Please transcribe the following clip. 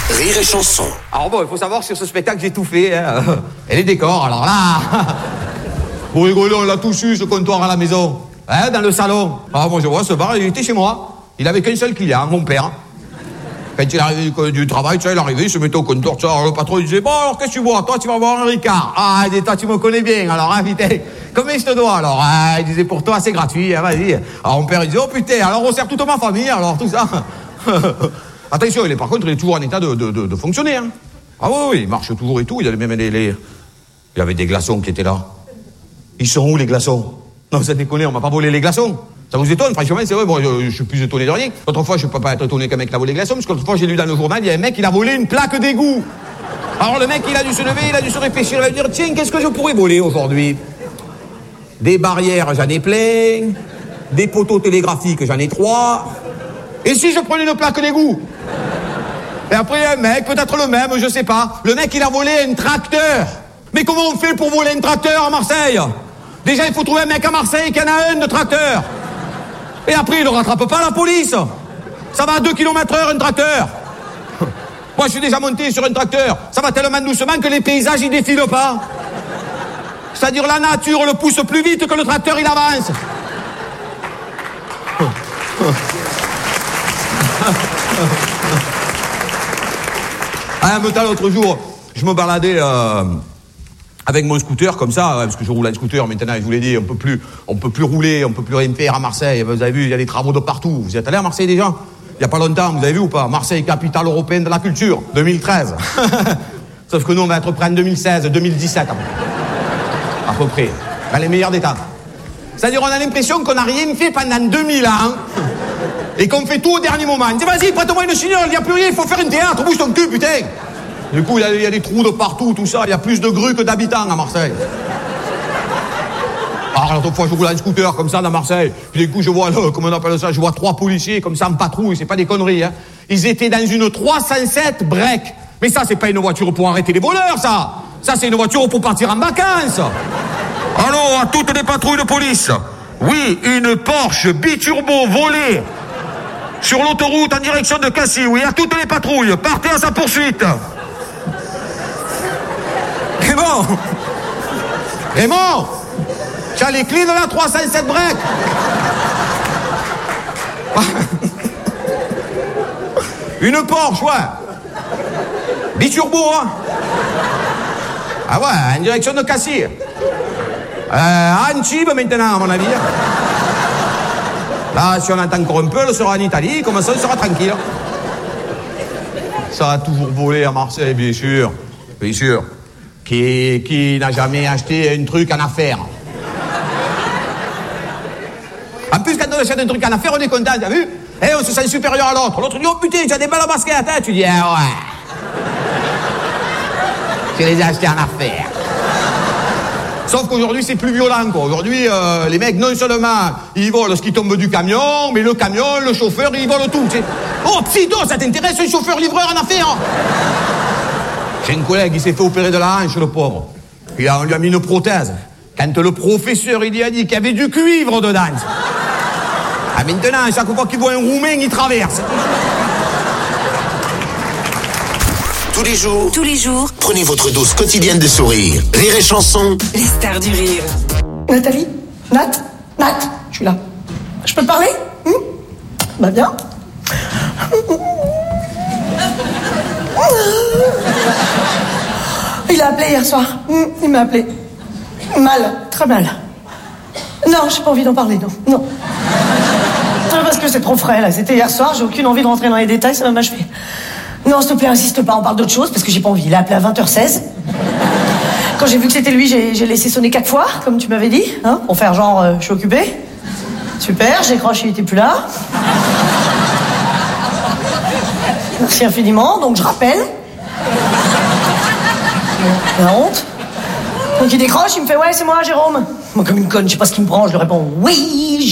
Rire et chanson. Alors bon, il faut savoir que sur ce spectacle, j'ai tout fait. Hein. Et les décors, alors là... Pour rigoler, on l'a tous eu, ce comptoir à la maison. Hein, dans le salon. Alors moi, je vois ce bar, il était chez moi. Il avait qu'un seul client, mon père. Quand il arrivait du travail, tu vois, il arrivait, il se mettait au comptoir, tu vois, alors le patron, il disait, bon, alors, qu'est-ce que tu bois? Toi, tu vas boire un Ricard. Ah, il dit, toi, tu me connais bien, alors, hein, putain. Combien je te dois, alors? Ah, il disait, pour toi, c'est gratuit, hein, vas-y. Alors, mon père, il disait, oh, putain, alors, on sert toute ma famille, alors, tout ça. Attention, par contre, il est toujours en état de fonctionner, hein. Ah oui, il marche toujours et tout, il y avait même il y avait des glaçons qui étaient là. Ils sont où, les glaçons? Non, ça déconne, on m'a pas volé les glaçons. Ça vous étonne, franchement, c'est vrai, bon, je suis plus étonné de rien. L'autre fois, je peux pas être étonné qu'un mec l'a volé les glaçons, parce que l'autre fois, j'ai lu dans le journal, il y a un mec, il a volé une plaque d'égout. Alors le mec, il a dû se lever, il a dû se réfléchir, il va dire, tiens, qu'est-ce que je pourrais voler aujourd'hui? Des barrières, j'en ai plein. Des poteaux télégraphiques, j'en ai 3. Et si je prenais une plaque d'égout? Et après, un mec, peut-être le même, je sais pas. Le mec, il a volé un tracteur. Mais comment on fait pour voler un tracteur à Marseille? Déjà, il faut trouver un mec à Marseille qui en a un de tracteur. Et après, il ne rattrape pas la police. Ça va à 2 km/h, un tracteur. Moi, je suis déjà monté sur un tracteur. Ça va tellement doucement que les paysages, ils défilent pas. C'est-à-dire, la nature le pousse plus vite que le tracteur, il avance. Un temps, l'autre jour, je me baladais avec mon scooter comme ça, parce que je roule un scooter maintenant, je vous l'ai dit, on peut plus rouler, on peut plus rien faire à Marseille. Vous avez vu, il y a des travaux de partout. Vous êtes allé à Marseille déjà? Il n'y a pas longtemps, vous avez vu ou pas? Marseille, capitale européenne de la culture, 2013. Sauf que nous, on va être prêts en 2016, 2017 à peu près, dans les meilleurs états. C'est-à-dire, on a l'impression qu'on n'a rien fait pendant 2000 ans et qu'on fait tout au dernier moment. On dit, vas-y, prête-moi une chignole, il n'y a plus rien, il faut faire un théâtre, bouge ton cul, putain. Du coup, il y a des trous de partout, tout ça. Il y a plus de grues que d'habitants à Marseille. Alors, l'autre fois, je roule un scooter comme ça dans Marseille. Puis du coup, je vois, comment on appelle ça, je vois 3 policiers comme ça en patrouille. C'est pas des conneries, hein. Ils étaient dans une 307 break. Mais ça, c'est pas une voiture pour arrêter les voleurs, ça. Ça, c'est une voiture pour partir en vacances. Alors, à toutes les patrouilles de police. Oui, une Porsche biturbo volée sur l'autoroute en direction de Cassis. Oui, à toutes les patrouilles. Partez à sa poursuite. Raymond, tu as les clés de la 307 break. Une Porsche, ouais. Biturbo, hein. Ah ouais, en direction de Cassis. À Antibes maintenant, à mon avis. Là, si on entend encore un peu, elle sera en Italie, comme ça, on sera tranquille. Ça a toujours volé à Marseille, bien sûr. Bien sûr. Qui n'a jamais acheté un truc en affaires? En plus, quand on achète un truc en affaires, on est content, t'as vu? Et on se sent supérieur à l'autre. L'autre dit, oh putain, tu as des balles à basket, hein? Tu dis, ah ouais. Je les ai achetés en affaires. Sauf qu'aujourd'hui, c'est plus violent, quoi. Aujourd'hui, les mecs, non seulement, ils volent ce qui tombe du camion, mais le camion, le chauffeur, ils volent tout, tu sais. Oh, pseudo, ça t'intéresse, un chauffeur-livreur en affaires? J'ai un collègue, il s'est fait opérer de la hanche, le pauvre. Puis on lui a mis une prothèse. Quand le professeur, il lui a dit qu'il y avait du cuivre dedans. Ah, maintenant, chaque fois qu'il voit un Roumain, il traverse. Tous les jours, prenez votre dose quotidienne de sourire. Rire et chanson. Les stars du rire. Nathalie? Nat, je suis là. Je peux te parler? Bah bien. Il a appelé hier soir. Il m'a appelé. Mal, très mal. Non, j'ai pas envie d'en parler, non. Parce que c'est trop frais, là. C'était hier soir, j'ai aucune envie de rentrer dans les détails, ça va m'achever. Non, s'il te plaît, insiste pas, on parle d'autre chose, parce que j'ai pas envie. Il a appelé à 20h16. Quand j'ai vu que c'était lui, j'ai laissé sonner 4 fois, comme tu m'avais dit, hein, pour faire genre, je suis occupée. Super, j'ai croché, il était plus là. Merci infiniment, donc je rappelle. La honte. Donc il décroche, il me fait, ouais, c'est moi, Jérôme. Moi, comme une conne, je sais pas ce qu'il me prend, je lui réponds, oui.